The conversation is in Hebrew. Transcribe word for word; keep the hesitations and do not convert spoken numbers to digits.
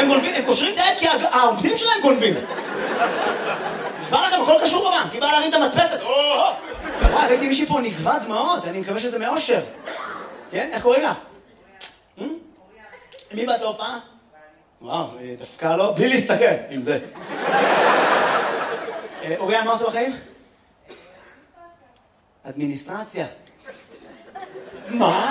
הם גונבים, הם קושרים את העט כי העובדים שלהם גונבים. נשמע לכם, הכל קשור בבנק, היא באה להרים את המדפסת. וואי, ראיתי מישהי פה נגבה דמעות, אני מקווה שזה מאושר. כן? איך קוראים לה? מי באת להופעה? וואו, דווקא לא, בלי להסתכל עם זה. אוריאן, מה עושה בחיים? אדמיניסטרציה. מה?